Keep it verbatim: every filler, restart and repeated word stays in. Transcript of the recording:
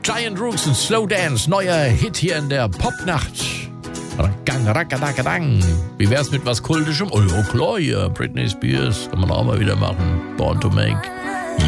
Giant Rooks und Slow Dance, neuer Hit hier in der Popnacht. Rackang, rackadakadang. Wie wär's mit was Kultischem? Oh ja, klar, hier. Britney Spears kann man auch mal wieder machen. Born to Make.